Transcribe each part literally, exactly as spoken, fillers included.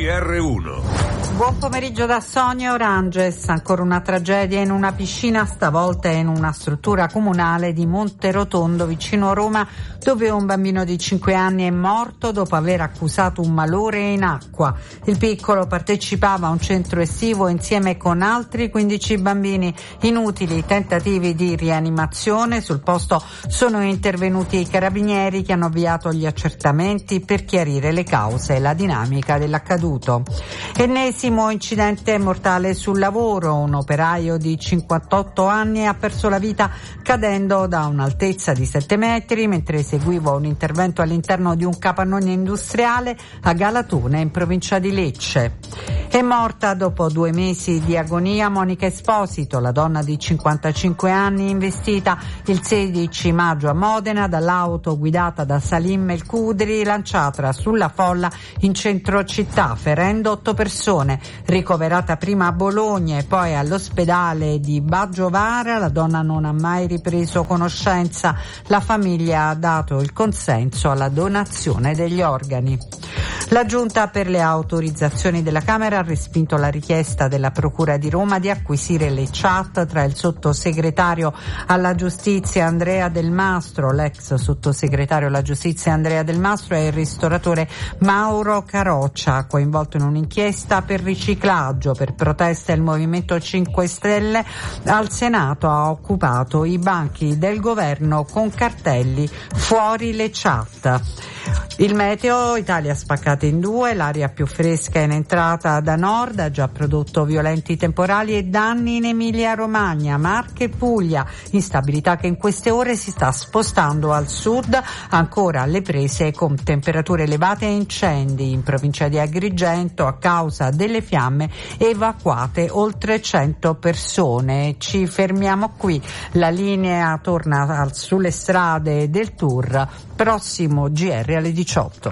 R uno. Buon pomeriggio da Sonia Oranges. Ancora una tragedia in una piscina, stavolta in una struttura comunale di Monterotondo vicino a Roma, dove un bambino di cinque anni è morto dopo aver accusato un malore in acqua. Il piccolo partecipava a un centro estivo insieme con altri quindici bambini. Inutili tentativi di rianimazione, sul posto sono intervenuti i carabinieri che hanno avviato gli accertamenti per chiarire le cause e la dinamica dell'accaduto. Ennesimo incidente mortale sul lavoro. Un operaio di cinquantotto anni ha perso la vita cadendo da un'altezza di sette metri mentre eseguiva un intervento all'interno di un capannone industriale a Galatone, in provincia di Lecce. È morta dopo due mesi di agonia Monica Esposito, la donna di cinquantacinque anni investita il sedici maggio a Modena dall'auto guidata da Salim El Kudri lanciata sulla folla in centro città, ferendo otto persone. Ricoverata prima a Bologna e poi all'ospedale di Baggiovara, la donna non ha mai ripreso conoscenza. La famiglia ha dato il consenso alla donazione degli organi. La Giunta per le autorizzazioni della Camera ha respinto la richiesta della Procura di Roma di acquisire le chat tra il sottosegretario alla giustizia Andrea Del Mastro, l'ex sottosegretario alla giustizia Andrea Del Mastro e il ristoratore Mauro Caroccia, coinvolto in un'inchiesta per riciclaggio. Per protesta il Movimento cinque Stelle al Senato ha occupato i banchi del governo con cartelli "fuori le chat". Il meteo: Italia spaccata in due, l'aria più fresca in entrata da nord ha già prodotto violenti temporali e danni in Emilia-Romagna, Marche e Puglia, instabilità che in queste ore si sta spostando al sud, ancora alle prese con temperature elevate e incendi. In provincia di Agrigento, a causa delle fiamme, evacuate oltre cento persone. Ci fermiamo qui, la linea torna sulle strade del Tour, prossimo G R alle diciotto.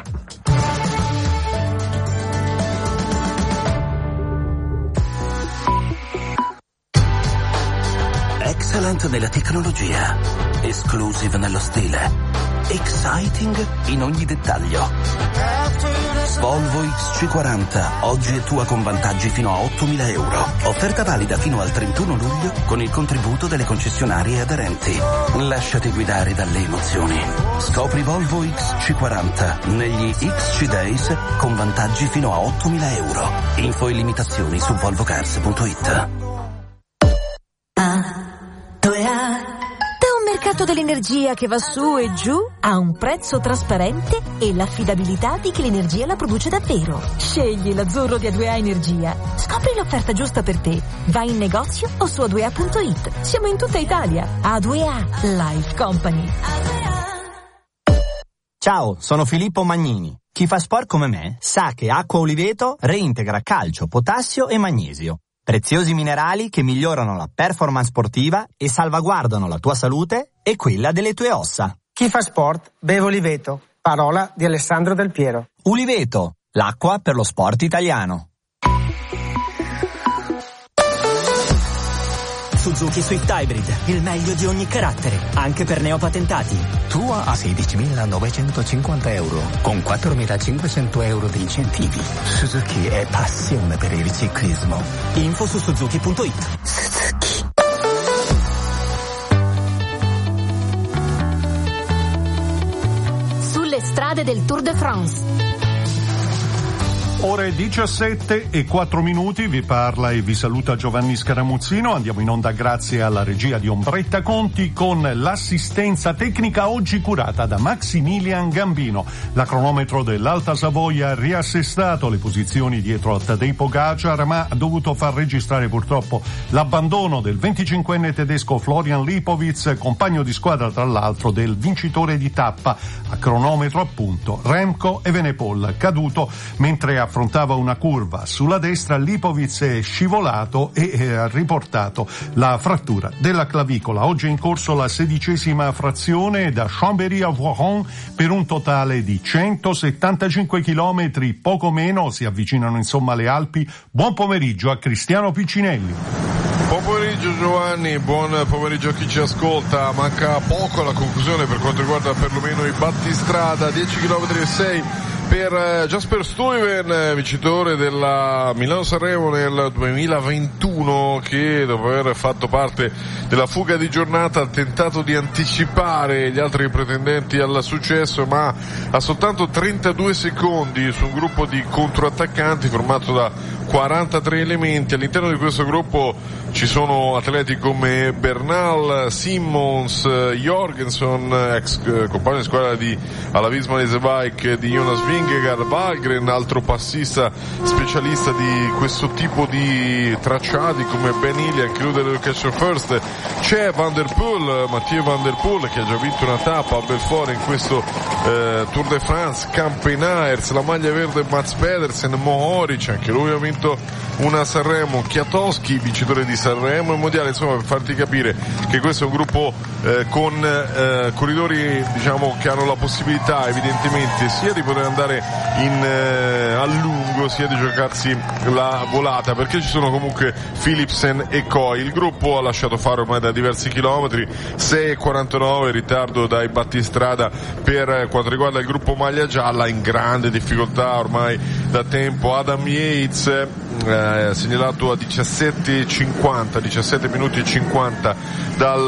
Excellent nella tecnologia, exclusive nello stile, exciting in ogni dettaglio. Volvo X C quaranta, oggi è tua con vantaggi fino a ottomila euro. Offerta valida fino al trentuno luglio con il contributo delle concessionarie aderenti. Lasciati guidare dalle emozioni. Scopri Volvo X C quaranta negli X C Days con vantaggi fino a ottomila euro. Info e limitazioni su volvocars punto it. Mercato dell'energia che va su e giù a un prezzo trasparente e l'affidabilità di chi l'energia la produce davvero. Scegli l'azzurro di A due A Energia. Scopri l'offerta giusta per te. Vai in negozio o su a due a punto it. Siamo in tutta Italia. A due A Life Company. Ciao, sono Filippo Magnini. Chi fa sport come me sa che Acqua Oliveto reintegra calcio, potassio e magnesio. Preziosi minerali che migliorano la performance sportiva e salvaguardano la tua salute e quella delle tue ossa. Chi fa sport beve Oliveto. Parola di Alessandro Del Piero. Oliveto, l'acqua per lo sport italiano. Suzuki Swift Hybrid, il meglio di ogni carattere, anche per neopatentati. Tua a sedicimilanovecentocinquanta euro, con quattromilacinquecento euro di incentivi. Suzuki è passione per il ciclismo. Info su suzuki punto it. Suzuki. Sulle strade del Tour de France. Ore diciassette e quattro minuti, vi parla e vi saluta Giovanni Scaramuzzino. Andiamo in onda grazie alla regia di Ombretta Conti con l'assistenza tecnica oggi curata da Maximilian Gambino. La cronometro dell'Alta Savoia ha riassestato le posizioni dietro a Tadej Pogacar, ma ha dovuto far registrare purtroppo l'abbandono del venticinquenne tedesco Florian Lipovic, compagno di squadra tra l'altro del vincitore di tappa. A cronometro appunto Remco Evenepoel, caduto mentre ha affrontava una curva sulla destra. Lipovic è scivolato e ha riportato la frattura della clavicola. Oggi è in corso la sedicesima frazione da Chambéry a Voiron per un totale di centosettantacinque chilometri, poco meno. Si avvicinano insomma le Alpi. Buon pomeriggio a Cristiano Piccinelli. Buon pomeriggio Giovanni, buon pomeriggio a chi ci ascolta. Manca poco alla conclusione per quanto riguarda perlomeno i battistrada, dieci chilometri e sei per Jasper Stuyven, vincitore della Milano-Sanremo nel duemilaventuno, che dopo aver fatto parte della fuga di giornata ha tentato di anticipare gli altri pretendenti al successo, ma ha soltanto trentadue secondi su un gruppo di controattaccanti formato da quarantatré elementi. All'interno di questo gruppo ci sono atleti come Bernal, Simmons, Jorgensen, ex compagno di squadra di alla Visma Leasebike di Jonas Vingegaard, Valgren, altro passista specialista di questo tipo di tracciati come Ben Hilly, anche lui dell'Education First. C'è Van der Poel, Mathieu Van der Poel, che ha già vinto una tappa a Belfort in questo eh, Tour de France. Kampenaerts, la maglia verde Mats Pedersen, Mohoric, anche lui ha vinto una Sanremo, Kwiatkowski, vincitore di Sanremo e mondiale. Insomma, per farti capire che questo è un gruppo eh, con eh, corridori, diciamo, che hanno la possibilità evidentemente sia di poter andare in eh, a lungo, sia di giocarsi la volata, perché ci sono comunque Philipsen e Coy. Il gruppo ha lasciato fare ormai da diversi chilometri, sei e quarantanove, ritardo dai battistrada per quanto riguarda il gruppo maglia gialla, in grande difficoltà ormai da tempo. Adam Yates eh, segnalato a diciassette e cinquanta, diciassette minuti e cinquanta dal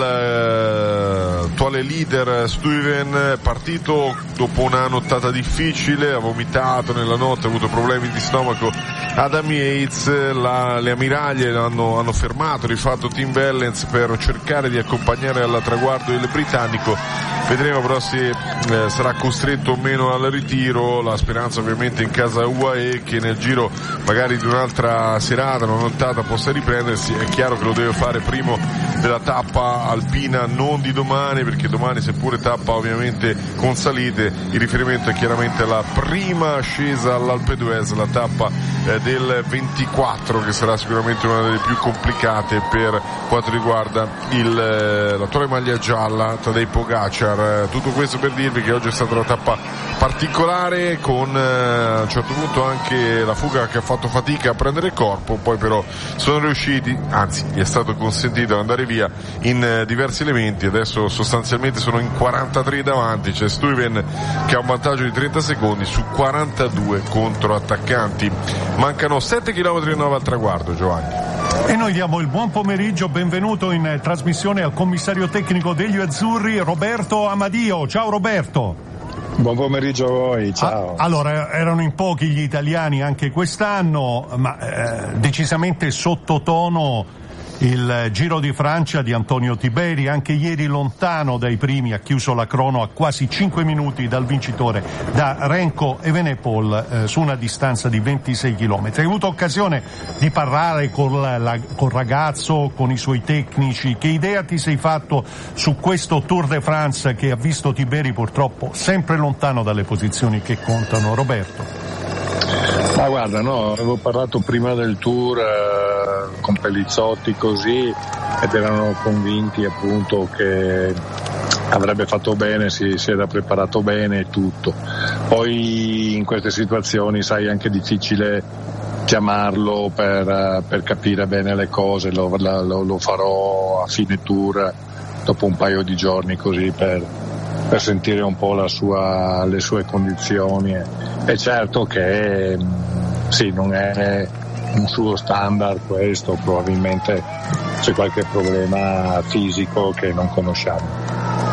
eh, attuale leader Stuyven, partito dopo una nottata difficile, ha vomitato nella notte, ha avuto problemi di stomaco Adam Yates. La, le ammiraglie hanno, hanno fermato di fatto Tim Wellens per cercare di accompagnare al traguardo il britannico. Vedremo però se eh, sarà costretto o meno al ritiro. La speranza ovviamente in casa U A E che nel giro magari di un'altra serata, una nottata, possa riprendersi. È chiaro che lo deve fare primo della tappa alpina, non di domani, perché domani, seppure tappa ovviamente con salite, il riferimento è chiaramente alla prima ascesa all'Alpe d'Huez, la tappa eh, del ventiquattro, che sarà sicuramente una delle più complicate per quanto riguarda il, eh, l'attuale maglia gialla Tadej Pogacar. Tutto questo per dirvi che oggi è stata una tappa particolare, con eh, a un certo punto anche la fuga che ha fatto fatica a prendere corpo, poi però sono riusciti, anzi gli è stato consentito andare via in eh, diversi elementi. Adesso sostanzialmente sono in quarantatré davanti, c'è Stuyven che ha un vantaggio di trenta secondi su quarantadue controattaccanti. Mancano sette chilometri e nove al traguardo, Giovanni. E noi diamo il buon pomeriggio, benvenuto in trasmissione al commissario tecnico degli azzurri, Roberto Amadio. Ciao Roberto. Buon pomeriggio a voi, ciao. Ah, allora, erano in pochi gli italiani anche quest'anno, ma eh, decisamente sottotono il Giro di Francia di Antonio Tiberi. Anche ieri lontano dai primi, ha chiuso la crono a quasi cinque minuti dal vincitore, da Renko Evenepoel, eh, su una distanza di ventisei chilometri. Hai avuto occasione di parlare con la, la, col ragazzo, con i suoi tecnici? Che idea ti sei fatto su questo Tour de France che ha visto Tiberi purtroppo sempre lontano dalle posizioni che contano, Roberto? Ma guarda, no, avevo parlato prima del Tour eh, con Pellizzotti così, ed erano convinti appunto che avrebbe fatto bene, si, si era preparato bene e tutto. Poi in queste situazioni, sai, è anche difficile chiamarlo per, per capire bene le cose. Lo, lo, lo farò a fine Tour, dopo un paio di giorni, così per, per sentire un po' la sua, le sue condizioni. È certo che sì, non è un suo standard questo, probabilmente c'è qualche problema fisico che non conosciamo.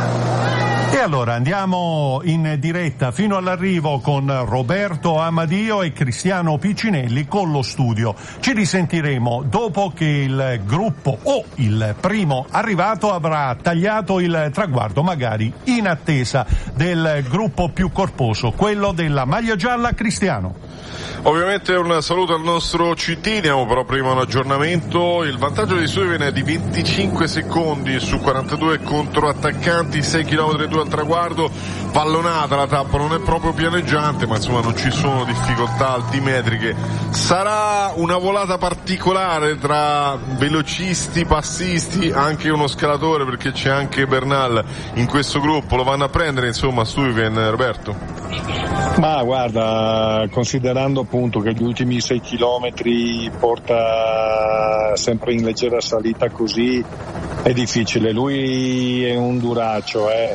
E allora andiamo in diretta fino all'arrivo con Roberto Amadio e Cristiano Piccinelli con lo studio. Ci risentiremo dopo che il gruppo o il primo arrivato avrà tagliato il traguardo, magari in attesa del gruppo più corposo, quello della maglia gialla. Cristiano. Ovviamente un saluto al nostro C T, diamo però prima un aggiornamento. Il vantaggio di Stuyven è di venticinque secondi su quarantadue controattaccanti, sei chilometri e due al traguardo. Pallonata la tappa, non è proprio pianeggiante, ma insomma non ci sono difficoltà altimetriche. Sarà una volata particolare tra velocisti, passisti, anche uno scalatore, perché c'è anche Bernal in questo gruppo. Lo vanno a prendere insomma Stuyven, Roberto? Ma guarda, considerando appunto che gli ultimi sei chilometri porta sempre in leggera salita, così è difficile. Lui è un duraccio, eh.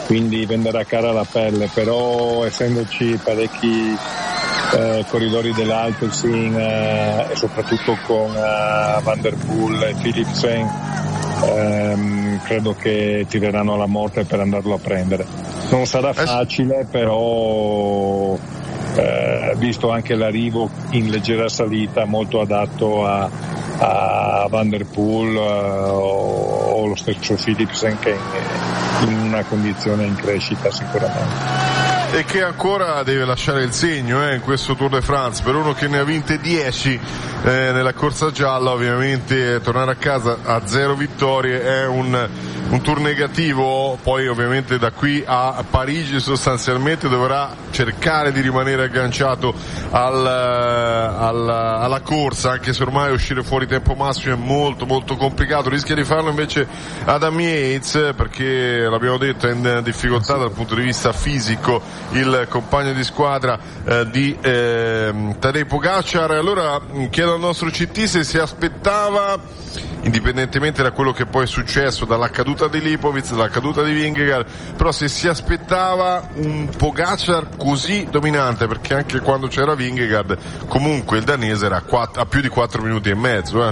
quindi venderà cara la pelle, però essendoci parecchi eh, corridori dell'Alpecin eh, e soprattutto con eh, Van der Poel e Philipsen, ehm, credo che tireranno la morte per andarlo a prendere. Non sarà facile, però eh, visto anche l'arrivo in leggera salita, molto adatto a, a Van der Poel eh, o, o lo stesso Philipsen, che è in una condizione in crescita sicuramente. E che ancora deve lasciare il segno eh, in questo Tour de France. Per uno che ne ha vinte dieci eh, nella corsa gialla, ovviamente tornare a casa a zero vittorie è un, un tour negativo. Poi ovviamente da qui a Parigi sostanzialmente dovrà cercare di rimanere agganciato al, al, alla corsa, anche se ormai uscire fuori tempo massimo è molto molto complicato. Rischia di farlo invece Adam Yates, perché l'abbiamo detto è in difficoltà dal punto di vista fisico il compagno di squadra eh, di eh, Tadej Pogacar. Allora chiedo al nostro C T se si aspettava, indipendentemente da quello che poi è successo, dalla caduta di Lipovic, dalla caduta di Vingegaard, però se si aspettava un Pogacar così dominante, perché anche quando c'era Vingegaard comunque il danese era a, quattro, a più di quattro minuti e mezzo.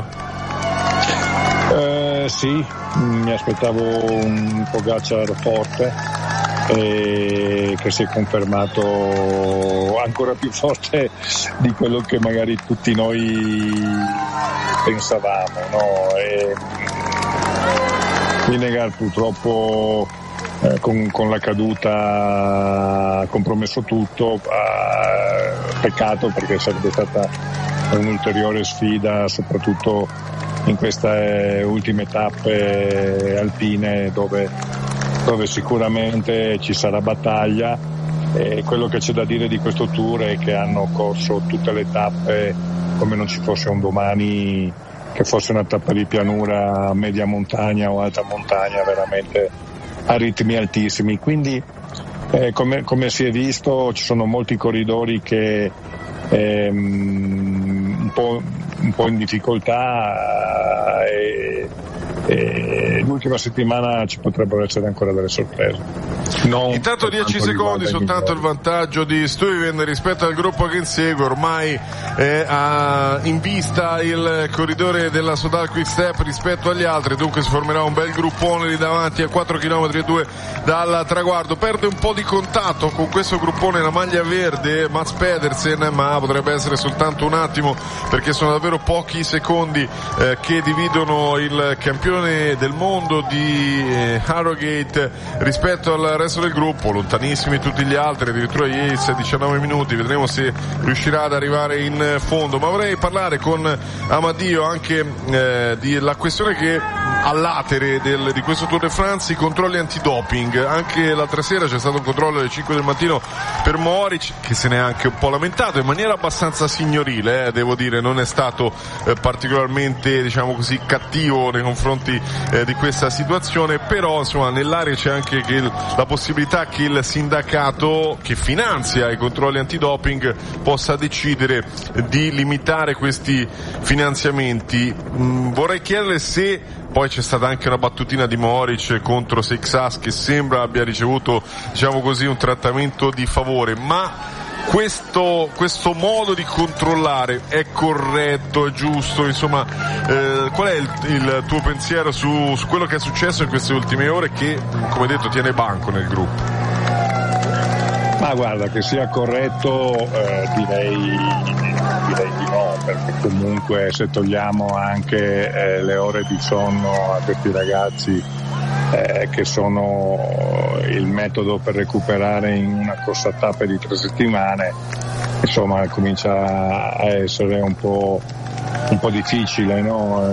Eh? Eh, sì, mi aspettavo un Pogacar forte, e che si è confermato ancora più forte di quello che magari tutti noi pensavamo, no? E Vingegaard purtroppo eh, con, con la caduta ha compromesso tutto, ha peccato, perché sarebbe stata un'ulteriore sfida, soprattutto in queste ultime tappe alpine dove dove sicuramente ci sarà battaglia. E quello che c'è da dire di questo tour è che hanno corso tutte le tappe come non ci fosse un domani, che fosse una tappa di pianura, media montagna o alta montagna, veramente a ritmi altissimi. Quindi eh, come, come si è visto, ci sono molti corridori che ehm, un po', un po' in difficoltà e e l'ultima settimana ci potrebbero essere ancora delle sorprese. Non Intanto dieci secondi soltanto il vantaggio di Stuyven rispetto al gruppo che insegue. Ormai è a, in vista il corridore della Sodal Quick Step rispetto agli altri, dunque si formerà un bel gruppone lì davanti a quattro chilometri e due dal traguardo. Perde un po' di contatto con questo gruppone la maglia verde Mats Pedersen, ma potrebbe essere soltanto un attimo, perché sono davvero pochi secondi eh, che dividono il campione del mondo di eh, Harrogate rispetto al resto del gruppo. Lontanissimi tutti gli altri, addirittura Yates diciannove minuti, vedremo se riuscirà ad arrivare in fondo. Ma vorrei parlare con Amadio anche eh, della questione che all'atere del, di questo Tour de France, i controlli antidoping. Anche l'altra sera c'è stato un controllo alle cinque del mattino per Mohoric, che se ne è anche un po' lamentato in maniera abbastanza signorile, eh, devo dire, non è stato eh, particolarmente, diciamo così, cattivo nei confronti eh, di questa situazione, però insomma nell'area c'è anche che il, la possibilità che il sindacato che finanzia i controlli antidoping possa decidere di limitare questi finanziamenti. Mm, vorrei chiederle se poi c'è stata anche una battutina di Mohoric contro Seixas, che sembra abbia ricevuto, diciamo così, un trattamento di favore, ma questo, questo modo di controllare è corretto, è giusto? Insomma, eh, qual è il, il tuo pensiero su, su quello che è successo in queste ultime ore, che come detto tiene banco nel gruppo? Ma guarda, che sia corretto eh, direi, direi di no, perché comunque se togliamo anche eh, le ore di sonno a questi ragazzi eh, che sono il metodo per recuperare in una corsa a tappe di tre settimane, insomma comincia a essere un po', un po' difficile, no?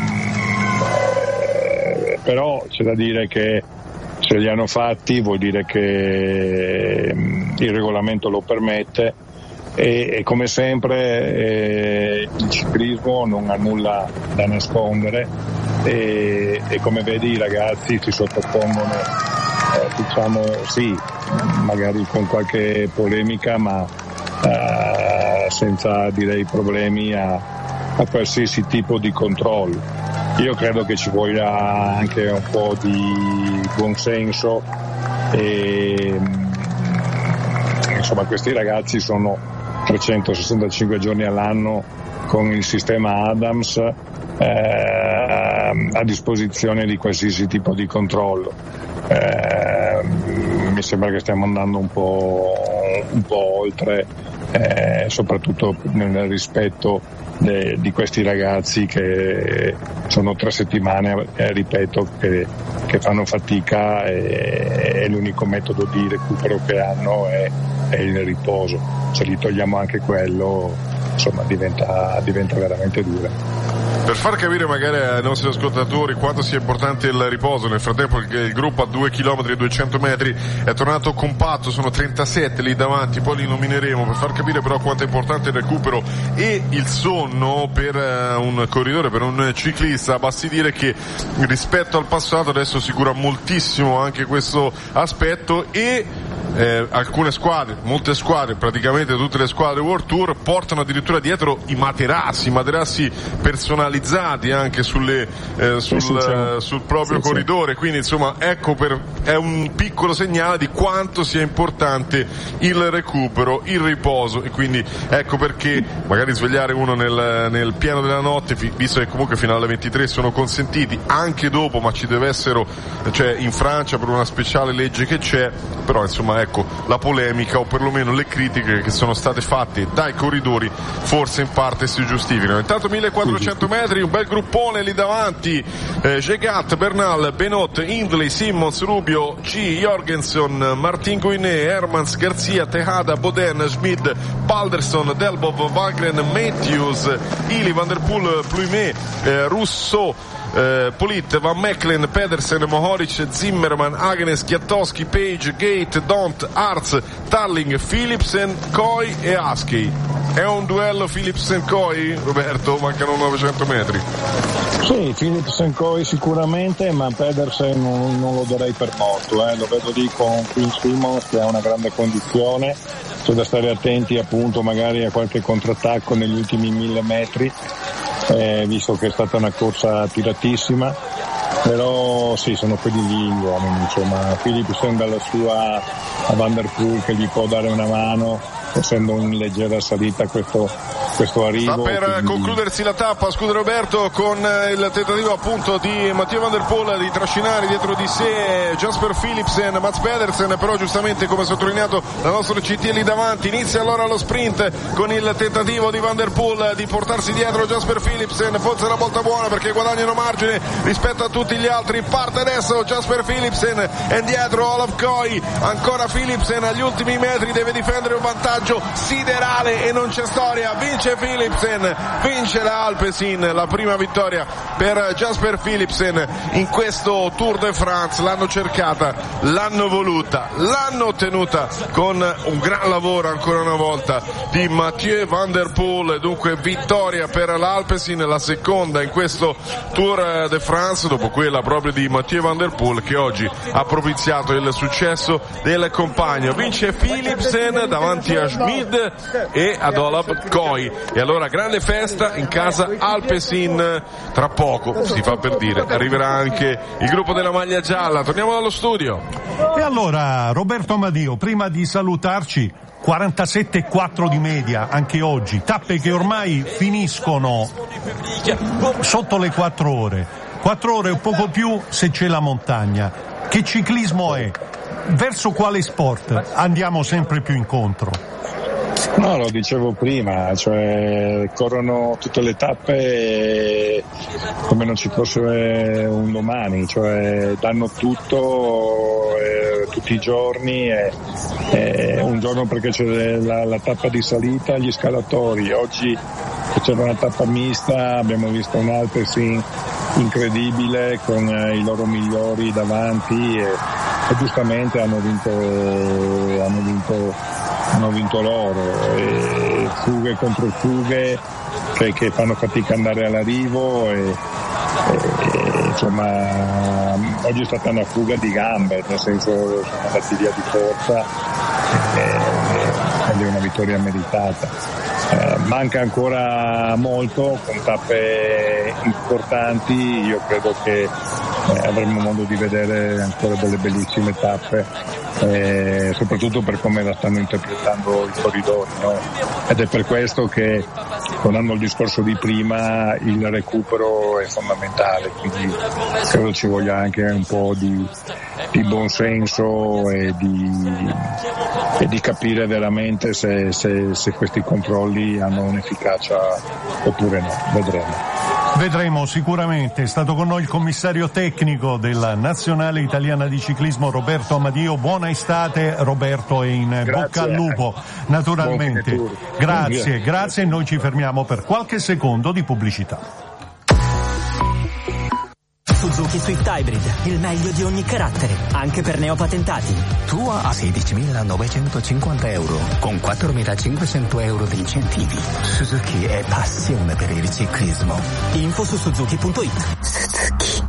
Eh, però c'è da dire che se li hanno fatti vuol dire che il regolamento lo permette e, e come sempre eh, il ciclismo non ha nulla da nascondere e, e come vedi i ragazzi si sottopongono, eh, diciamo sì, magari con qualche polemica, ma eh, senza direi problemi a, a qualsiasi tipo di controllo. Io credo che ci voglia anche un po' di buonsenso e insomma questi ragazzi sono trecentosessantacinque giorni all'anno con il sistema Adams eh, a disposizione di qualsiasi tipo di controllo. Eh, mi sembra che stiamo andando un po', un po' oltre, eh, soprattutto nel rispetto de, di questi ragazzi che sono tre settimane, eh, ripeto, che, che fanno fatica e, e l'unico metodo di recupero che hanno è, è il riposo. Se gli togliamo anche quello, insomma, diventa, diventa veramente dura. Per far capire magari ai nostri ascoltatori quanto sia importante il riposo, nel frattempo il, il gruppo a due chilometri e duecento metri è tornato compatto, sono trentasette lì davanti, poi li nomineremo, per far capire però quanto è importante il recupero e il sonno per uh, un corridore, per un ciclista. Basti dire che rispetto al passato adesso si cura moltissimo anche questo aspetto e Eh, alcune squadre, molte squadre, praticamente tutte le squadre World Tour portano addirittura dietro i materassi, materassi personalizzati anche sulle, eh, sul, sì, sì, eh, sul proprio sì, corridore, sì. Quindi insomma ecco per, è un piccolo segnale di quanto sia importante il recupero, il riposo e quindi ecco perché magari svegliare uno nel, nel pieno della notte, visto che comunque fino alle ventitré sono consentiti, anche dopo, ma ci deve essere, cioè in Francia per una speciale legge che c'è, però insomma ecco la polemica o perlomeno le critiche che sono state fatte dai corridori forse in parte si giustificano. Intanto millequattrocento metri, un bel gruppone lì davanti, eh, Jegat, Bernal, Benot, Hindley, Simmons, Rubio, C, Jorgensen, Martin Guinet, Hermans, Garcia, Tejada, Boden, Schmid, Balderson, Delbov, Wagren, Matthews, Ili, Van der Poel, Plumet, eh, Rousseau, Eh, Polit, Van Mechelen, Pedersen, Mohoric, Zimmerman, Agnes, Kwiatkowski, Page, Gate, Dont, Arz, Tarling, Philipsen, Coy e Askey. È un duello Philipsen-Coy, Roberto? Mancano novecento metri. Sì, Philipsen Coy sicuramente, ma Pedersen non, non lo darei per morto, eh. Lo vedo lì con Quinn Simmons che ha una grande condizione, c'è da stare attenti appunto magari a qualche contrattacco negli ultimi mille metri, eh, visto che è stata una corsa tiratissima, però sì, sono quelli lì gli uomini, insomma, Philipsen dalla sua a Van der Poel che gli può dare una mano, essendo in leggera salita questo, questo arrivo. Sta per quindi... concludersi la tappa, scusa Roberto, con il tentativo appunto di Mathieu Van der Poel di trascinare dietro di sé Jasper Philipsen, Mats Pedersen, però giustamente come sottolineato dal nostro C T lì davanti, inizia allora lo sprint con il tentativo di Van der Poel di portarsi dietro Jasper Philipsen, forse è una volta buona perché guadagnano margine rispetto a tutti gli altri, parte adesso Jasper Philipsen e dietro Olaf Koy, ancora Philipsen agli ultimi metri, deve difendere un vantaggio siderale e non c'è storia, vince Philipsen, vince la Alpecin, la prima vittoria per Jasper Philipsen in questo Tour de France, l'hanno cercata, l'hanno voluta, l'hanno ottenuta con un gran lavoro ancora una volta di Mathieu Van der Poel, dunque vittoria per l'Alpecin, la seconda in questo Tour de France dopo quella proprio di Mathieu Van der Poel che oggi ha propiziato il successo del compagno, vince Philipsen davanti a Schmid e ad Olaf Koy e allora grande festa in casa Alpecin, tra poco si fa per dire arriverà anche il gruppo della maglia gialla. Torniamo dallo studio e allora Roberto Amadio, prima di salutarci, quarantasette virgola quattro di media anche oggi, tappe che ormai finiscono sotto le quattro ore, quattro ore o poco più se c'è la montagna. Che ciclismo è? Verso quale sport andiamo sempre più incontro? No, lo dicevo prima, cioè corrono tutte le tappe come non ci fosse un domani, cioè danno tutto eh, tutti i giorni, eh, eh, un giorno perché c'è la, la tappa di salita, gli scalatori, oggi c'era una tappa mista, abbiamo visto un Alpecin incredibile con eh, i loro migliori davanti e, e giustamente hanno vinto, hanno vinto hanno vinto loro, e fughe contro fughe che, che fanno fatica ad andare all'arrivo e, e, insomma oggi è stata una fuga di gambe, nel senso sono andati via di forza ed è una vittoria meritata. Eh, manca ancora molto con tappe importanti, io credo che eh, avremo modo di vedere ancora delle bellissime tappe, eh, soprattutto per come la stanno interpretando i corridori, no? Ed è per questo che, tornando al discorso di prima, il recupero è fondamentale, quindi credo ci voglia anche un po' di, di buonsenso e di, e di capire veramente se, se, se questi controlli hanno un'efficacia oppure no, vedremo. Vedremo sicuramente. È stato con noi il commissario tecnico della Nazionale Italiana di Ciclismo Roberto Amadio. Buona estate Roberto e in Grazie. Bocca al lupo naturalmente. Grazie, grazie e noi ci fermiamo per qualche secondo di pubblicità. Suzuki Swift Hybrid, il meglio di ogni carattere, anche per neopatentati. Tua a sedicimilanovecentocinquanta euro, con quattromilacinquecento euro di incentivi. Suzuki è passione per il ciclismo. Info su suzuki punto it. Suzuki.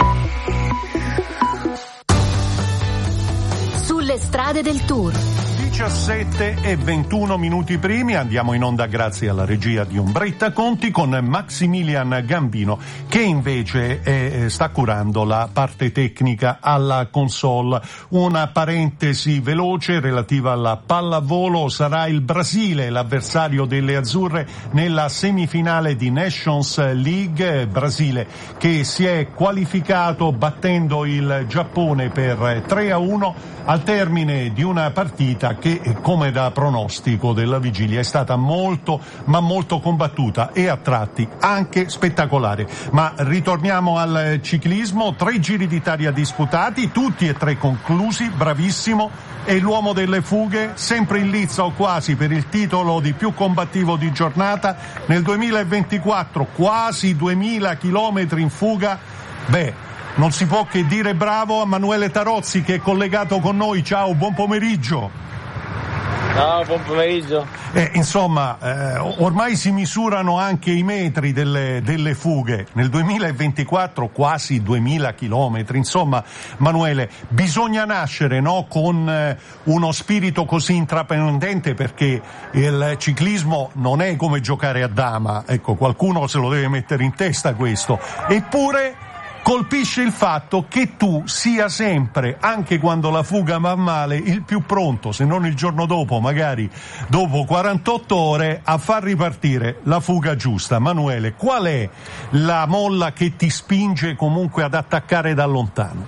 Sulle strade del Tour. diciassette e ventuno minuti primi, andiamo in onda grazie alla regia di Ombretta Conti con Maximilian Gambino, che invece è, sta curando la parte tecnica alla console. Una parentesi veloce relativa alla pallavolo: sarà il Brasile l'avversario delle azzurre nella semifinale di Nations League. Brasile che si è qualificato battendo il Giappone per tre a uno al termine di una partita che, come da pronostico della vigilia, è stata molto ma molto combattuta e a tratti anche spettacolare. Ma ritorniamo al ciclismo: tre Giri d'Italia disputati, tutti e tre conclusi, bravissimo. E l'uomo delle fughe, sempre in lizza o quasi per il titolo di più combattivo di giornata nel duemilaventiquattro, quasi duemila chilometri in fuga. Beh, non si può che dire bravo a Manuele Tarozzi, che è collegato con noi. Ciao, buon pomeriggio. Ciao, buon pomeriggio. Eh, insomma, eh, ormai si misurano anche i metri delle, delle fughe. Nel duemilaventiquattro quasi duemila chilometri. Insomma, Manuele, bisogna nascere, no, con eh, uno spirito così intraprendente, perché il ciclismo non è come giocare a dama. Ecco, qualcuno se lo deve mettere in testa questo. Eppure colpisce il fatto che tu sia sempre, anche quando la fuga va male, il più pronto, se non il giorno dopo, magari dopo quarantotto ore, a far ripartire la fuga giusta. Manuele, qual è la molla che ti spinge comunque ad attaccare da lontano?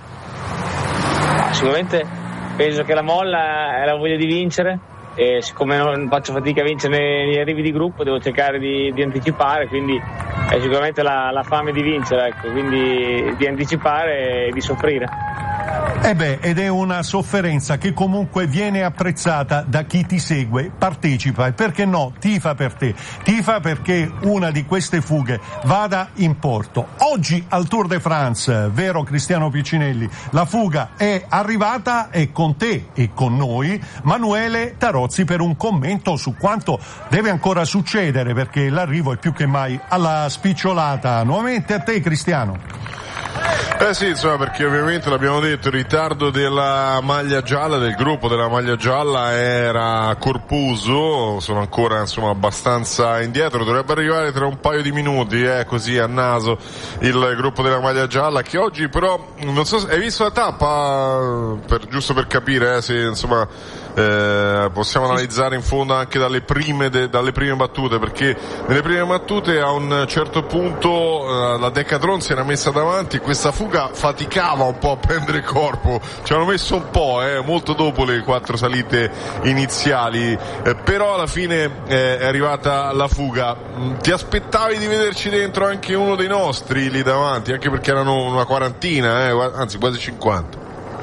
Sicuramente penso che la molla è la voglia di vincere, e siccome non faccio fatica a vincere negli arrivi di gruppo, devo cercare di, di anticipare, quindi è sicuramente la, la fame di vincere, ecco, quindi di anticipare e di soffrire. Eh beh, ed è una sofferenza che comunque viene apprezzata da chi ti segue, partecipa e, perché no, tifa per te, tifa perché una di queste fughe vada in porto. Oggi al Tour de France, vero Cristiano Piccinelli, la fuga è arrivata e con te e con noi Manuele Tarozzi per un commento su quanto deve ancora succedere, perché l'arrivo è più che mai alla spicciolata. Nuovamente a te, Cristiano. Eh sì, insomma, perché ovviamente l'abbiamo detto, il ritardo della maglia gialla, del gruppo della maglia gialla, era corposo, sono ancora insomma abbastanza indietro, dovrebbe arrivare tra un paio di minuti, eh, così a naso, il gruppo della maglia gialla, che oggi però, non so, hai visto la tappa, per, giusto per capire, eh, se insomma eh, possiamo analizzare in fondo anche dalle prime, de, dalle prime battute, perché nelle prime battute a un certo punto eh, la Decathlon si era messa davanti, questa fuga faticava un po' a prendere corpo, ci hanno messo un po', eh, molto dopo le quattro salite iniziali, eh, però alla fine eh, è arrivata la fuga. Ti aspettavi di vederci dentro anche uno dei nostri lì davanti, anche perché erano una quarantina, eh, anzi quasi cinquanta.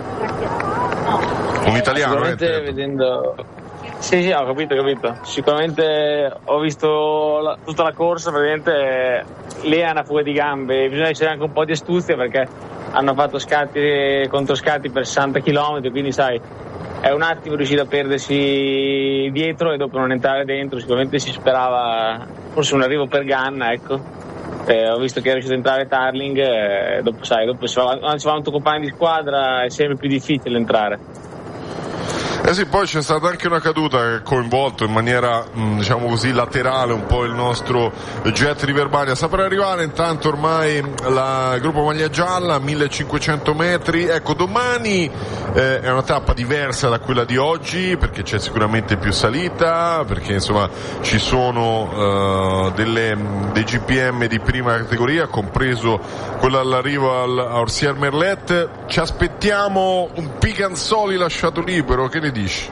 Un italiano, sicuramente eh, vedendo. Sì, sì, ho capito, ho capito. Sicuramente ho visto la, tutta la corsa, praticamente lì è una fuga di gambe, bisogna essere anche un po' di astuzia, perché hanno fatto scatti contro scatti per sessanta chilometri, quindi sai, è un attimo riuscito a perdersi dietro e dopo non entrare dentro. Sicuramente si sperava forse un arrivo per Ganna, ecco. Eh, ho visto che è riuscito a entrare Tarling, e dopo sai, dopo se va, se va un tuo compagno di squadra è sempre più difficile entrare. Eh sì, poi c'è stata anche una caduta che ha coinvolto in maniera mh, diciamo così laterale un po' il nostro jet di Verbania. Sta per arrivare intanto ormai la, il gruppo maglia gialla, millecinquecento metri. Ecco, domani eh, è una tappa diversa da quella di oggi perché c'è sicuramente più salita, perché insomma ci sono uh, delle, dei G P M di prima categoria, compreso quello all'arrivo al, a Orsier Merlet. Ci aspettiamo un Picanzoli lasciato libero, che ne dici?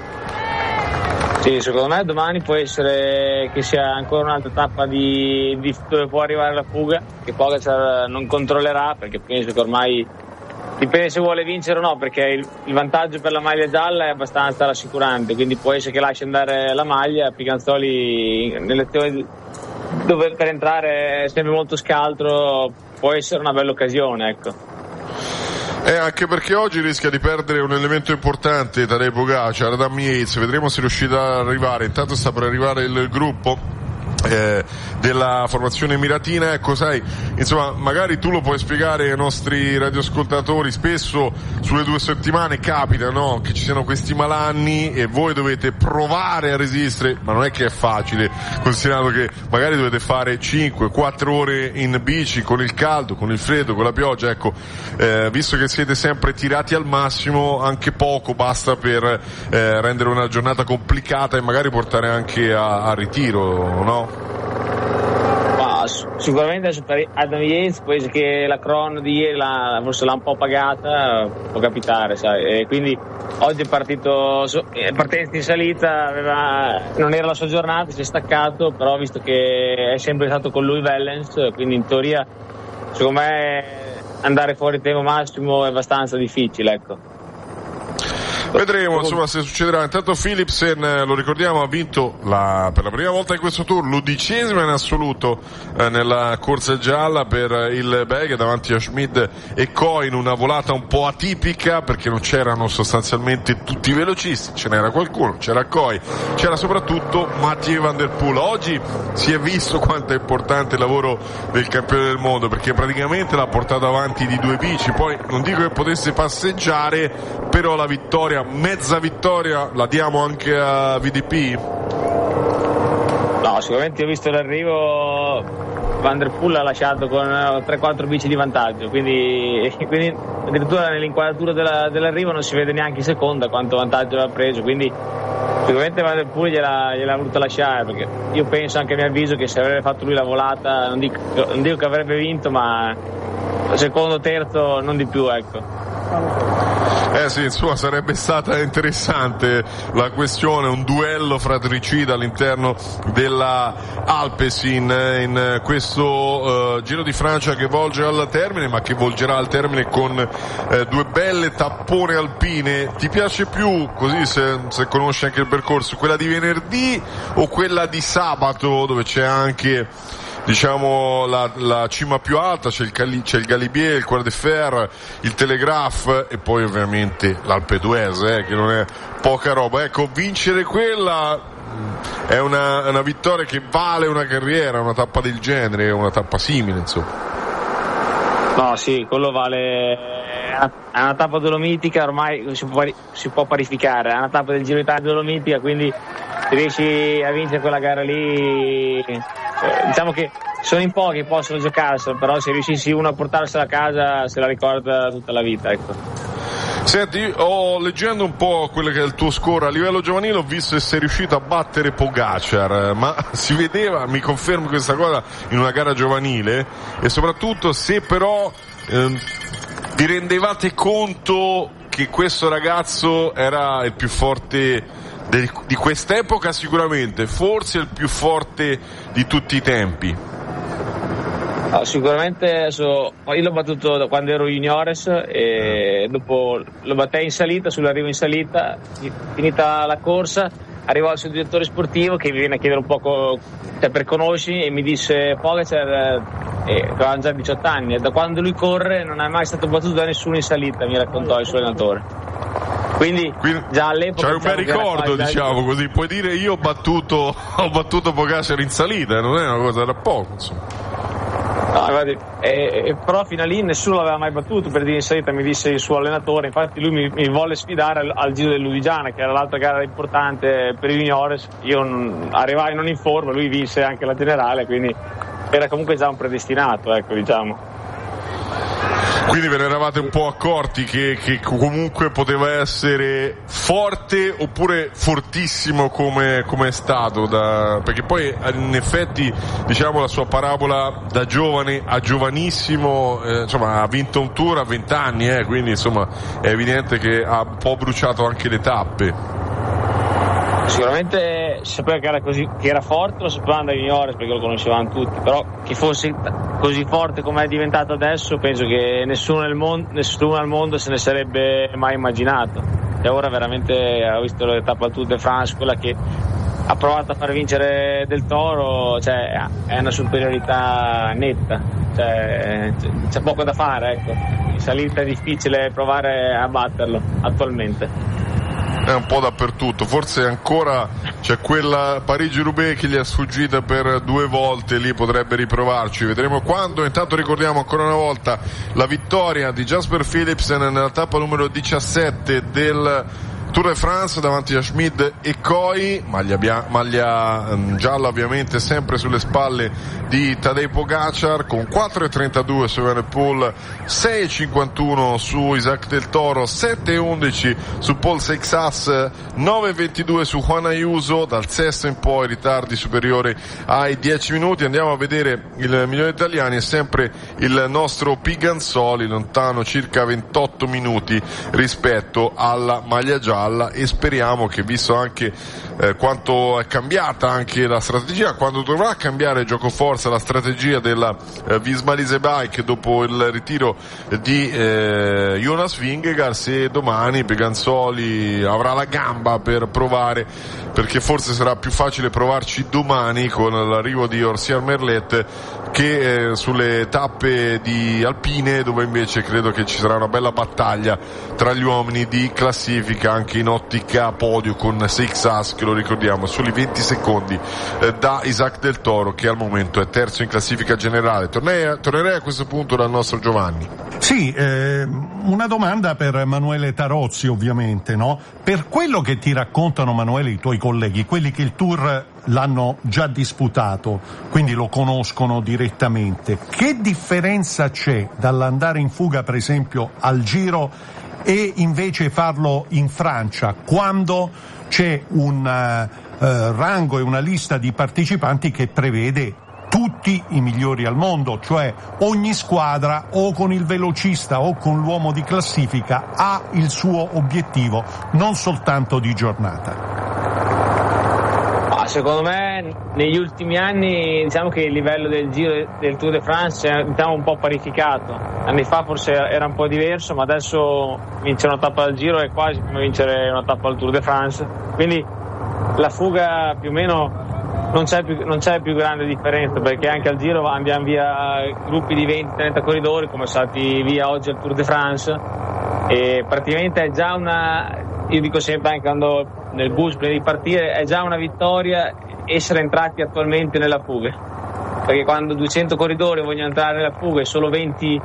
Sì, secondo me domani può essere che sia ancora un'altra tappa di, di dove può arrivare la fuga, che Pogacar non controllerà, perché penso che ormai dipende se vuole vincere o no, perché il, il vantaggio per la maglia gialla è abbastanza rassicurante, quindi può essere che lasci andare la maglia. Picanzoli nelle azioni dove per entrare è sempre molto scaltro, può essere una bella occasione, ecco. Eh, anche perché oggi rischia di perdere un elemento importante, Tadej Pogacar, Adam Yates. Vedremo se riuscirà ad arrivare. Intanto sta per arrivare il gruppo eh, della formazione emiratina. Ecco, sai, insomma, magari tu lo puoi spiegare ai nostri radioascoltatori. Spesso sulle due settimane capita, no, che ci siano questi malanni e voi dovete provare a resistere, ma non è che è facile, considerato che magari dovete fare cinque quattro ore in bici con il caldo, con il freddo, con la pioggia. Ecco, eh, visto che siete sempre tirati al massimo, anche poco basta per eh, rendere una giornata complicata e magari portare anche a, a ritiro, no? Sicuramente adesso per Adam Yates, poi che la crono di ieri la, forse l'ha un po' pagata, può capitare, sai, e quindi oggi è partito, partenza in salita, aveva, non era la sua giornata, si è staccato, però visto che è sempre stato con lui Wellens, quindi in teoria secondo me andare fuori tempo massimo è abbastanza difficile, ecco. Vedremo insomma se succederà. Intanto Philipsen, lo ricordiamo, ha vinto la, per la prima volta in questo tour l'undicesima in assoluto eh, nella corsa gialla per il Belga davanti a Schmid e Coin, una volata un po' atipica perché non c'erano sostanzialmente tutti i velocisti, ce n'era qualcuno, c'era Coin, c'era soprattutto Mathieu Van Der Poel. Oggi si è visto quanto è importante il lavoro del campione del mondo, perché praticamente l'ha portato avanti di due bici. Poi non dico che potesse passeggiare, però la vittoria, mezza vittoria, la diamo anche a V D P? No, sicuramente ho visto l'arrivo, Van Der Poel ha lasciato con tre quattro bici di vantaggio, quindi, quindi addirittura nell'inquadratura della, dell'arrivo non si vede neanche in seconda quanto vantaggio aveva preso, quindi sicuramente Van Der Poel gliel'ha, gliel'ha voluto lasciare, perché io penso, anche a mio avviso, che se avrebbe fatto lui la volata, non dico, non dico che avrebbe vinto, ma secondo, terzo, non di più, ecco. Eh sì, insomma, sarebbe stata interessante la questione, un duello fratricida all'interno della Alpecin in questo uh, Giro di Francia che volge al termine, ma che volgerà al termine con eh, due belle tappone alpine. Ti piace più, così se, se conosci anche il percorso, quella di venerdì o quella di sabato, dove c'è anche, diciamo, la, la cima più alta, c'è il, Cali, c'è il Galibier, il Croix de Fer, il Telegraph e poi ovviamente l'Alpe d'Huez, eh, che non è poca roba. Ecco, vincere quella è una, una vittoria che vale una carriera, una tappa del genere, una tappa simile, insomma. No, sì, quello vale, è una tappa dolomitica, ormai si può, si può parificare, è una tappa del Giro d'Italia dolomitica, quindi se riesci a vincere quella gara lì, eh, diciamo che sono in pochi che possono giocarsela, però se riuscissi uno a portarsela a casa se la ricorda tutta la vita, ecco. Senti, ho leggendo un po' quello che è il tuo score a livello giovanile, ho visto che sei riuscito a battere Pogacar, ma si vedeva, mi confermi questa cosa, in una gara giovanile, e soprattutto se però ehm, vi rendevate conto che questo ragazzo era il più forte de, di quest'epoca, sicuramente, forse il più forte di tutti i tempi. No, sicuramente adesso, io l'ho battuto da quando ero juniores e dopo lo battei in salita, sull'arrivo in salita, finita la corsa arrivò il suo direttore sportivo che mi viene a chiedere un po' cioè, per conosci, e mi disse Pogacar, eh, aveva già diciotto anni e da quando lui corre non è mai stato battuto da nessuno in salita, mi raccontò il suo allenatore. Quindi, Quindi già all'epoca c'hai un bel ricordo, diciamo così, puoi dire io ho battuto ho battuto Pogacar in salita, non è una cosa da poco, insomma. No, guardi, eh, però fino a lì nessuno l'aveva mai battuto, per dire in salita mi disse il suo allenatore, infatti lui mi, mi volle sfidare al, al Giro del Lunigiana, che era l'altra gara importante per i juniores. Io non, arrivai non in forma, lui vinse anche la generale, quindi era comunque già un predestinato, ecco, diciamo. Quindi ve ne eravate un po' accorti che, che comunque poteva essere forte oppure fortissimo come, come è stato, da, perché poi in effetti, diciamo, la sua parabola da giovane a giovanissimo, eh, insomma, ha vinto un Tour a vent'anni, eh, quindi insomma è evidente che ha un po' bruciato anche le tappe. Sicuramente si sapeva che era così, che era forte, lo sapevano dai juniores perché lo conoscevano tutti, però che fosse così forte come è diventato adesso penso che nessuno, nel mondo, nessuno al mondo se ne sarebbe mai immaginato. E ora veramente ho visto la tappa al Tour de France, quella che ha provato a far vincere Del Toro, cioè è una superiorità netta, cioè, c'è poco da fare, ecco. In salita è difficile provare a batterlo attualmente. È un po' dappertutto, forse ancora c'è quella Parigi-Roubaix che gli è sfuggita per due volte, lì potrebbe riprovarci, vedremo quando. Intanto ricordiamo ancora una volta la vittoria di Jasper Philipsen nella tappa numero diciassette del Tour de France davanti a Schmid e Coy, maglia, bia- maglia um, gialla ovviamente sempre sulle spalle di Tadej Pogacar, con quattro e trentadue su Evenepoel, sei e cinquantuno su Isaac Del Toro, sette e undici su Paul Seixas, nove e ventidue su Juan Ayuso, dal sesto in poi ritardi superiori ai dieci minuti. Andiamo a vedere il migliore italiani, è sempre il nostro Piganzoli, lontano circa ventotto minuti rispetto alla maglia gialla, e speriamo che, visto anche eh, quanto è cambiata anche la strategia, quando dovrà cambiare gioco forza la strategia della eh, Visma Lease Bike dopo il ritiro di eh, Jonas Vingegaard, se domani Peganzoli avrà la gamba per provare, perché forse sarà più facile provarci domani con l'arrivo di Orsier Merlet che eh, sulle tappe di alpine, dove invece credo che ci sarà una bella battaglia tra gli uomini di classifica, anche in ottica podio, con Seixas che, lo ricordiamo, soli venti secondi eh, da Isaac Del Toro, che al momento è terzo in classifica generale. Tornerei, tornerei a questo punto dal nostro Giovanni. Sì, eh, una domanda per Emanuele Tarozzi, ovviamente, no? Per quello che ti raccontano, Emanuele, i tuoi colleghi, quelli che il Tour l'hanno già disputato, quindi lo conoscono direttamente, che differenza c'è dall'andare in fuga, per esempio, al Giro e invece farlo in Francia, quando c'è un uh, rango e una lista di partecipanti che prevede tutti i migliori al mondo, cioè ogni squadra o con il velocista o con l'uomo di classifica ha il suo obiettivo, non soltanto di giornata? Secondo me negli ultimi anni diciamo che il livello del Giro del Tour de France è, diciamo, un po' parificato. Anni fa forse era un po' diverso, ma adesso vincere una tappa al Giro è quasi come vincere una tappa al Tour de France, quindi la fuga più o meno non c'è più, non c'è più grande differenza, perché anche al Giro andiamo via gruppi di venti trenta corridori come sono stati via oggi al Tour de France, e praticamente è già una, io dico sempre anche quando nel bus prima di partire, è già una vittoria essere entrati attualmente nella fuga, perché quando duecento corridori vogliono entrare nella fuga e solo venti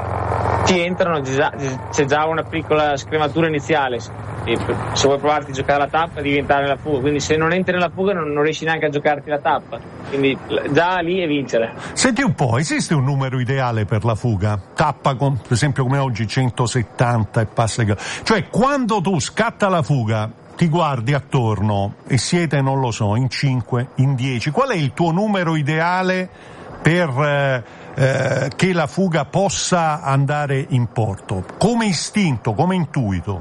ci entrano, c'è già una piccola scrematura iniziale, e se vuoi provarti a giocare la tappa devi entrare nella fuga, quindi se non entri nella fuga non, non riesci neanche a giocarti la tappa, quindi già lì è vincere. Senti un po', esiste un numero ideale per la fuga? Tappa con, per esempio come oggi centosettanta e passa, cioè quando tu scatta la fuga ti guardi attorno e siete, non lo so, in cinque, in dieci, qual è il tuo numero ideale per eh, eh, che la fuga possa andare in porto, come istinto, come intuito?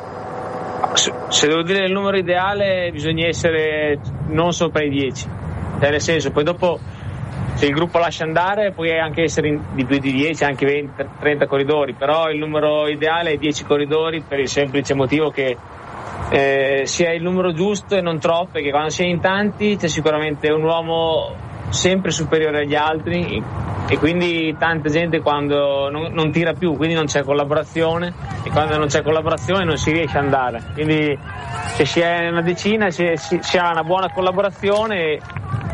Se, se devo dire il numero ideale bisogna essere non sopra i dieci, cioè nel senso, poi dopo se il gruppo lascia andare puoi anche essere in, di più di dieci, anche venti trenta corridori, però il numero ideale è dieci corridori, per il semplice motivo che Eh, sia il numero giusto e non troppo, perché quando si è in tanti c'è sicuramente un uomo sempre superiore agli altri e quindi tanta gente quando non, non tira più, quindi non c'è collaborazione, e quando non c'è collaborazione non si riesce ad andare, quindi se si è una decina si, si, si ha una buona collaborazione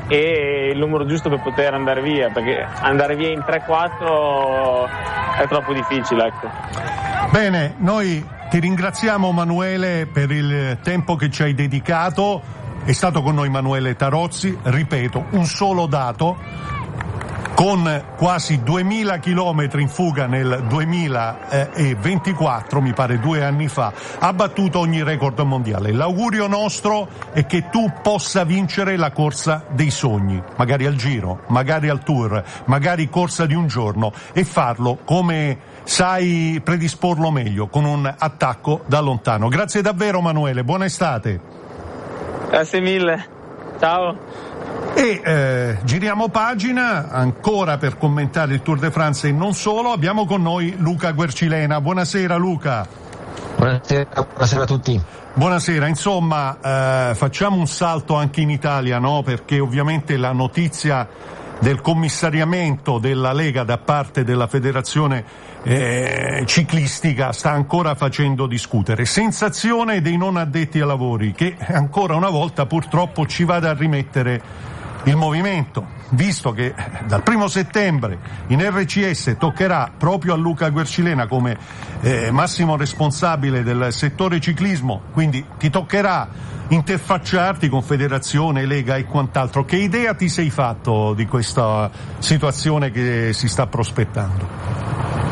e il numero giusto per poter andare via, perché andare via in tre quattro è troppo difficile, ecco. Bene, noi ti ringraziamo Manuele per il tempo che ci hai dedicato. È stato con noi Manuele Tarozzi, ripeto, un solo dato: con quasi duemila chilometri in fuga nel duemilaventiquattro, mi pare due anni fa, ha battuto ogni record mondiale. L'augurio nostro è che tu possa vincere la corsa dei sogni, magari al Giro, magari al Tour, magari corsa di un giorno, e farlo come sai predisporlo meglio, con un attacco da lontano. Grazie davvero Manuele, buona estate. Grazie mille, ciao. E eh, giriamo pagina ancora per commentare il Tour de France e non solo. Abbiamo con noi Luca Guercilena. Buonasera Luca. Buonasera, buonasera a tutti. Buonasera, insomma eh, facciamo un salto anche in Italia, no? Perché ovviamente la notizia del commissariamento della Lega da parte della federazione eh, ciclistica sta ancora facendo discutere. Sensazione dei non addetti ai lavori, che ancora una volta purtroppo ci vada a rimettere il movimento, visto che dal primo settembre in R C S toccherà proprio a Luca Guercilena come eh, massimo responsabile del settore ciclismo, quindi ti toccherà interfacciarti con federazione, Lega e quant'altro. Che idea ti sei fatto di questa situazione che si sta prospettando?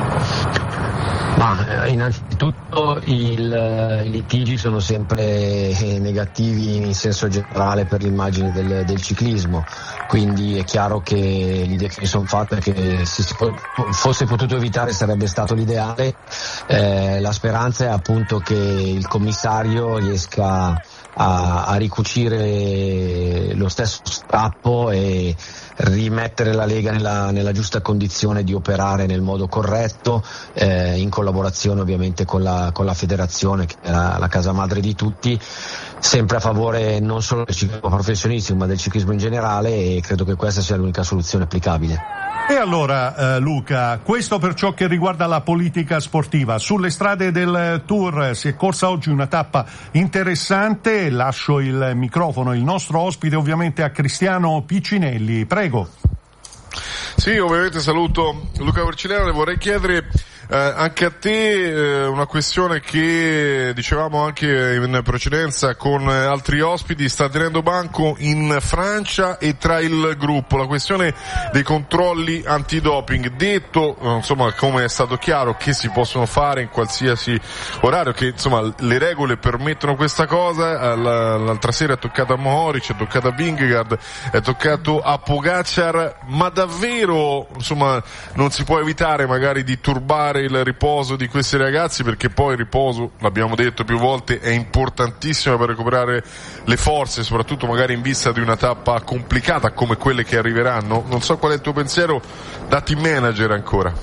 Ma innanzitutto il, i litigi sono sempre negativi in senso generale per l'immagine del, del ciclismo, quindi è chiaro che l'idea che mi sono fatta è che se si fosse potuto evitare sarebbe stato l'ideale. Eh, la speranza è appunto che il commissario riesca a, a ricucire lo stesso strappo e rimettere la Lega nella, nella giusta condizione di operare nel modo corretto, eh, in collaborazione ovviamente con la, con la federazione, che è la, la casa madre di tutti, sempre a favore non solo del ciclismo professionistico ma del ciclismo in generale, e credo che questa sia l'unica soluzione applicabile. E allora eh, Luca, questo per ciò che riguarda la politica sportiva. Sulle strade del Tour si è corsa oggi una tappa interessante. Lascio il microfono, il nostro ospite ovviamente, a Cristiano Piccinelli. Prego. Sì, ovviamente saluto Luca Guercilena. Le vorrei chiedere eh, anche a te eh, una questione che dicevamo anche in precedenza con altri ospiti, sta tenendo banco in Francia e tra il gruppo la questione dei controlli antidoping. Detto, insomma, come è stato chiaro, che si possono fare in qualsiasi orario, che insomma le regole permettono questa cosa. L'altra sera è toccato a Mohoric, è toccato a Vingegaard, è toccato a Pogacar, ma davvero insomma non si può evitare magari di turbare il riposo di questi ragazzi, perché poi il riposo, l'abbiamo detto più volte, è importantissimo per recuperare le forze, soprattutto magari in vista di una tappa complicata come quelle che arriveranno. Non so qual è il tuo pensiero da team manager ancora.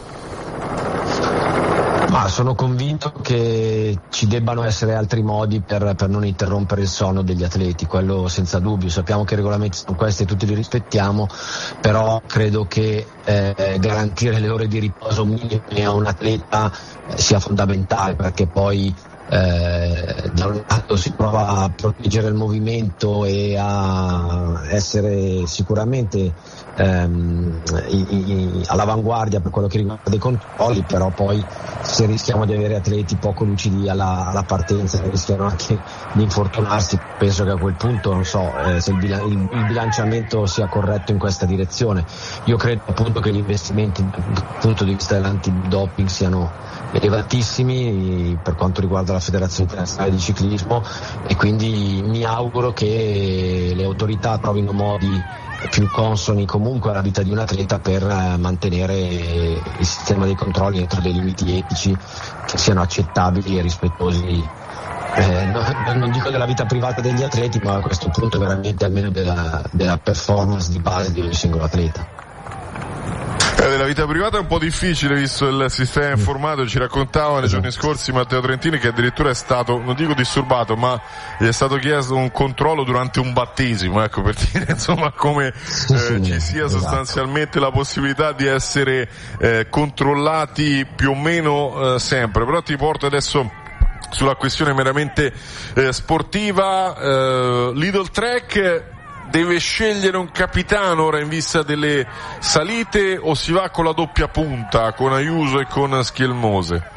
Ma sono convinto che ci debbano essere altri modi per, per non interrompere il sonno degli atleti, quello senza dubbio. Sappiamo che i regolamenti sono questi e tutti li rispettiamo, però credo che eh, garantire le ore di riposo minime a un atleta eh, sia fondamentale, perché poi Eh, da un lato si prova a proteggere il movimento e a essere sicuramente ehm, i, i, all'avanguardia per quello che riguarda i controlli, però poi se rischiamo di avere atleti poco lucidi alla, alla partenza, rischiano anche di infortunarsi. Penso che a quel punto non so eh, se il, bila- il, il bilanciamento sia corretto in questa direzione. Io credo appunto che gli investimenti dal punto di vista dell'antidoping siano elevatissimi per quanto riguarda la Federazione Internazionale di Ciclismo, e quindi mi auguro che le autorità trovino modi più consoni comunque alla vita di un atleta per mantenere il sistema dei controlli entro dei limiti etici che siano accettabili e rispettosi, eh, no, non dico della vita privata degli atleti, ma a questo punto veramente almeno della, della performance di base di ogni singolo atleta. Eh, della vita privata è un po' difficile visto il sistema informato. Ci raccontava nei giorni scorsi Matteo Trentini che addirittura è stato, non dico disturbato, ma gli è stato chiesto un controllo durante un battesimo, ecco, per dire insomma come eh, ci sia sostanzialmente la possibilità di essere eh, controllati più o meno eh, sempre. Però ti porto adesso sulla questione meramente eh, sportiva. eh, Lidl Trek deve scegliere un capitano ora in vista delle salite o si va con la doppia punta, con Ayuso e con Schielmose?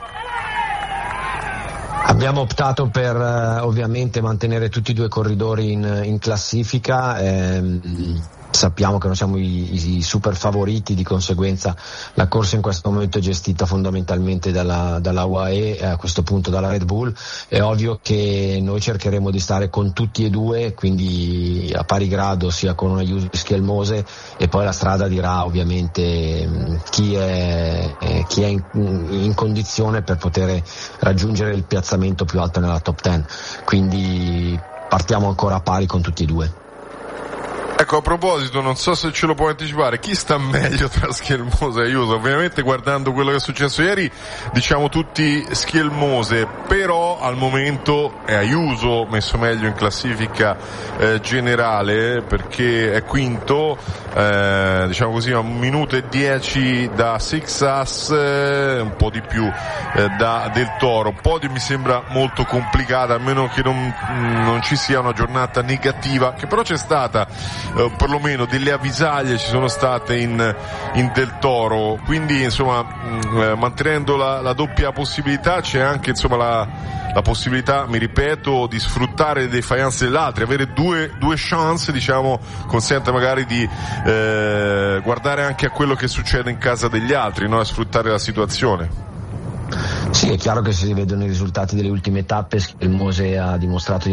Abbiamo optato per eh, ovviamente mantenere tutti e due i corridori in, in classifica. Ehm, sappiamo che non siamo i, i super favoriti, di conseguenza la corsa in questo momento è gestita fondamentalmente dalla, dalla U A E e a questo punto dalla Red Bull. È ovvio che noi cercheremo di stare con tutti e due, quindi a pari grado, sia con Ayuso che Schielmose, e poi la strada dirà ovviamente chi è, eh, chi è in, in condizione per poter raggiungere il piazzamento più alto nella top dieci, quindi partiamo ancora a pari con tutti e due. Ecco, a proposito, non so se ce lo puoi anticipare, chi sta meglio tra Schielmose e Ayuso? Ovviamente guardando quello che è successo ieri diciamo tutti Schielmose, però al momento è Ayuso messo meglio in classifica eh, generale, perché è quinto, eh, diciamo così, a un minuto e dieci da Sixas, eh, un po' di più eh, da Del Toro. Podio mi sembra molto complicata, a meno che non, non ci sia una giornata negativa, che però c'è stata. Uh, perlomeno delle avvisaglie ci sono state in, in Del Toro, quindi insomma mh, mantenendo la, la doppia possibilità c'è anche insomma la, la possibilità, mi ripeto, di sfruttare le defiance degli altri, avere due, due chance, diciamo, consente magari di eh, guardare anche a quello che succede in casa degli altri, no? A sfruttare la situazione. Sì, è chiaro che se si vedono i risultati delle ultime tappe, Schielmose ha dimostrato